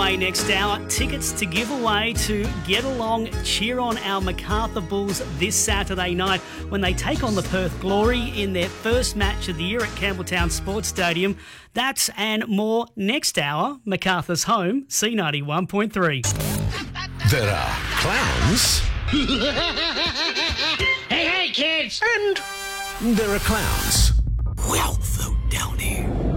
way next hour. Tickets to give away to get along, cheer on our Macarthur Bulls this Saturday night when they take on the Perth Glory in their first match of the year at Campbelltown Sports Stadium. That's and more next hour. Macarthur's home, C91.3. There are clowns. Hey, kids! And there are clowns. Well, though, Downey.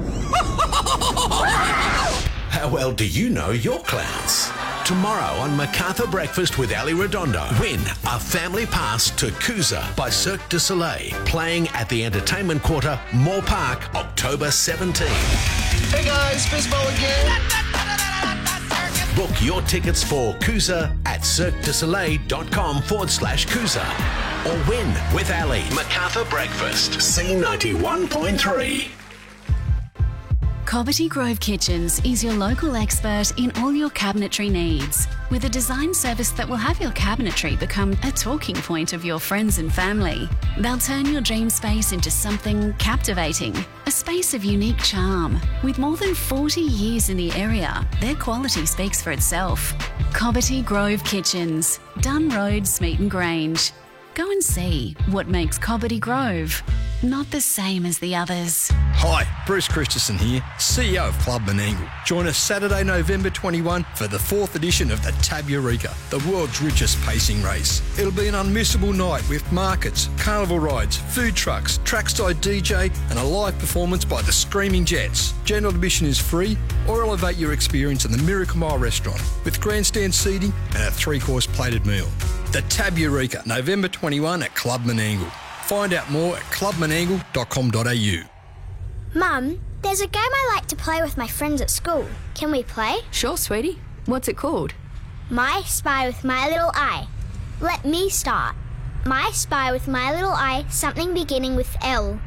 How well do you know your clowns? Tomorrow on Macarthur Breakfast with Ali Redondo, win a family pass to Coosa by Cirque du Soleil, playing at the Entertainment Quarter, Moore Park, October 17. Hey guys, Fizzball again. Book your tickets for Coosa at cirquedusoleil.com/Coosa or win with Ali. Macarthur Breakfast, C91.3. Cobbitty Grove Kitchens is your local expert in all your cabinetry needs, with a design service that will have your cabinetry become a talking point of your friends and family. They'll turn your dream space into something captivating, a space of unique charm. With more than 40 years in the area, their quality speaks for itself. Cobbitty Grove Kitchens, Dunn Road, Smeaton Grange. Go and see what makes Cobbitty Grove not the same as the others. Hi, Bruce Christensen here, CEO of Club Menangle. Join us Saturday, November 21 for the 4th edition of the Tab Eureka, the world's richest pacing race. It'll be an unmissable night with markets, carnival rides, food trucks, trackside DJ and a live performance by the Screaming Jets. General admission is free or elevate your experience in the Miracle Mile restaurant with grandstand seating and a 3-course plated meal. The Tab Eureka, November 21 at Club Menangle. Find out more at clubmenangle.com.au. Mum, there's a game I like to play with my friends at school. Can we play? Sure, sweetie. What's it called? My Spy with My Little Eye. Let me start. My Spy with My Little Eye, something beginning with L.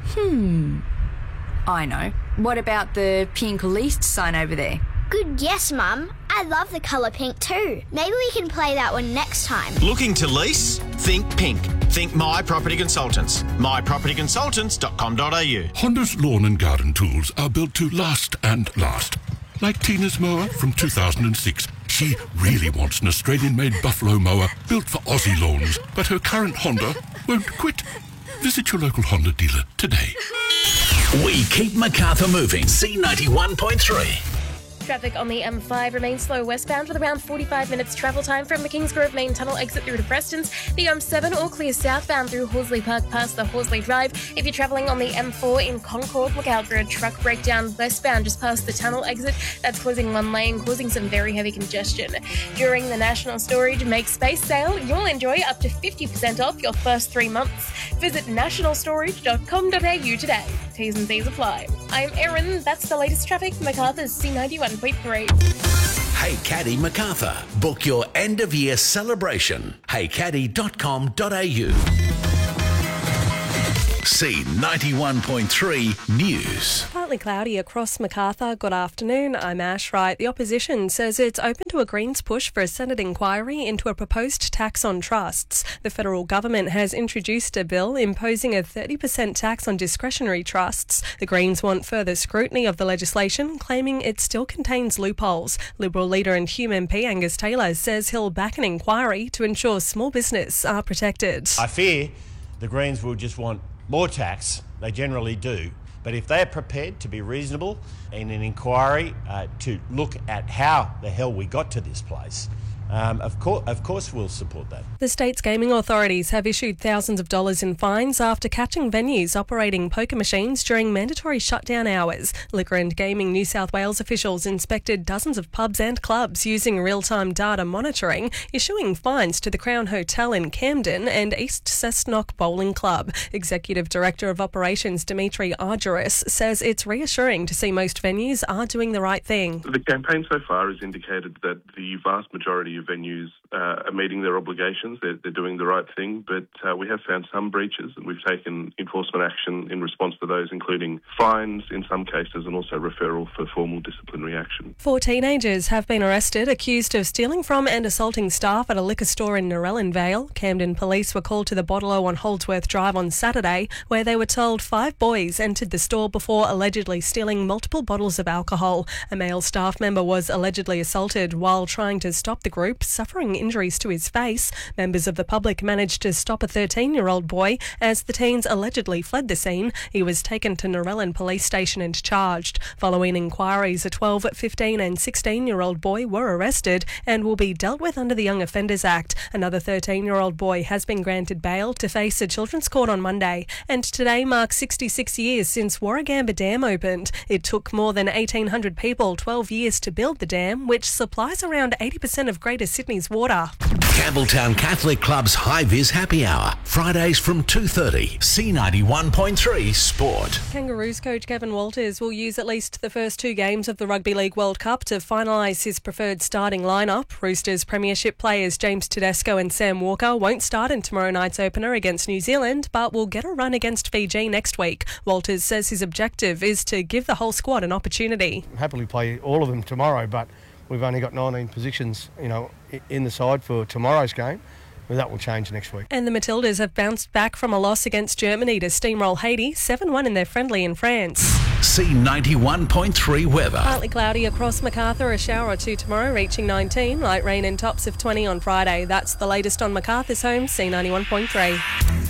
I know. What about the pink leased sign over there? Good guess, Mum. I love the colour pink too. Maybe we can play that one next time. Looking to lease? Think pink. Think My Property Consultants. mypropertyconsultants.com.au. Honda's lawn and garden tools are built to last and last. Like Tina's mower from 2006. She really wants an Australian-made Buffalo mower built for Aussie lawns, but her current Honda won't quit. Visit your local Honda dealer today. We keep Macarthur moving. C91.3. Traffic on the M5 remains slow westbound with around 45 minutes travel time from the Kingsgrove main tunnel exit through to Prestons. The M7 all clear southbound through Horsley Park past the Horsley Drive. If you're travelling on the M4 in Concord, look out for a truck breakdown westbound just past the tunnel exit. That's closing one lane, causing some very heavy congestion. During the National Storage Make Space sale, you'll enjoy up to 50% off your first 3 months. Visit nationalstorage.com.au today. T's and C's apply. I'm Erin. That's the latest traffic. Macarthur's C91.3. Hey Caddy Macarthur. Book your end of year celebration. heycaddy.com.au. C91.3 News. Partly cloudy across Macarthur. Good afternoon. I'm Ash Wright. The opposition says it's open to a Greens push for a Senate inquiry into a proposed tax on trusts. The federal government has introduced a bill imposing a 30% tax on discretionary trusts. The Greens want further scrutiny of the legislation, claiming it still contains loopholes. Liberal leader and Hume MP Angus Taylor says he'll back an inquiry to ensure small business are protected. I fear the Greens will just want more tax. They generally do. But if they're prepared to be reasonable in an inquiry to look at how the hell we got to this place, of course we'll support that. The state's gaming authorities have issued thousands of dollars in fines after catching venues operating poker machines during mandatory shutdown hours. Liquor and Gaming New South Wales officials inspected dozens of pubs and clubs using real-time data monitoring, issuing fines to the Crown Hotel in Camden and East Cessnock Bowling Club. Executive Director of Operations Dimitri Argyris says it's reassuring to see most venues are doing the right thing. The campaign so far has indicated that the vast majority AFLW venues are meeting their obligations. They're doing the right thing, but we have found some breaches, and we've taken enforcement action in response to those, including fines in some cases and also referral for formal disciplinary action. 4 teenagers have been arrested accused of stealing from and assaulting staff at a liquor store in Narellan Vale. Camden police were called to the Bottle-O on Holdsworth Drive on Saturday, where they were told 5 boys entered the store before allegedly stealing multiple bottles of alcohol. A male staff member was allegedly assaulted while trying to stop the group, suffering injuries to his face. Members of the public managed to stop a 13-year-old boy as the teens allegedly fled the scene. He was taken to Narellan Police Station and charged. Following inquiries, a 12, 15 and 16-year-old boy were arrested and will be dealt with under the Young Offenders Act. Another 13-year-old boy has been granted bail to face a children's court on Monday. And today marks 66 years since Warragamba Dam opened. It took more than 1,800 people 12 years to build the dam, which supplies around 80% of Greater Sydney's water. Campbelltown Catholic Club's High Vis Happy Hour, Fridays from 2:30. C91.3 Sport. Kangaroos coach Kevin Walters will use at least the first 2 games of the Rugby League World Cup to finalise his preferred starting lineup. Roosters premiership players James Tedesco and Sam Walker won't start in tomorrow night's opener against New Zealand, but will get a run against Fiji next week. Walters says his objective is to give the whole squad an opportunity. Happily play all of them tomorrow, but we've only got 19 positions, in the side for tomorrow's game. Well, that will change next week. And the Matildas have bounced back from a loss against Germany to steamroll Haiti, 7-1 in their friendly in France. C91.3 weather. Partly cloudy across Macarthur, a shower or 2 tomorrow, reaching 19. Light rain and tops of 20 on Friday. That's the latest on Macarthur's home, C91.3.